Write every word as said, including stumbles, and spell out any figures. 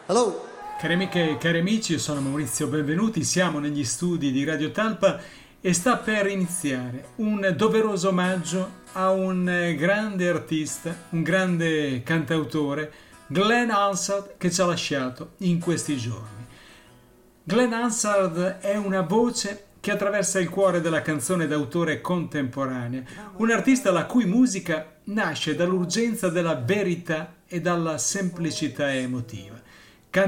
Hello. Cari amiche e cari amici, io sono Maurizio, benvenuti, siamo negli studi di Radio Talpa e sta per iniziare un doveroso omaggio a un grande artista, un grande cantautore, Glenn Hansard, che ci ha lasciato in questi giorni. Glenn Hansard è una voce che attraversa il cuore della canzone d'autore contemporanea, un artista la cui musica nasce dall'urgenza della verità e dalla semplicità emotiva.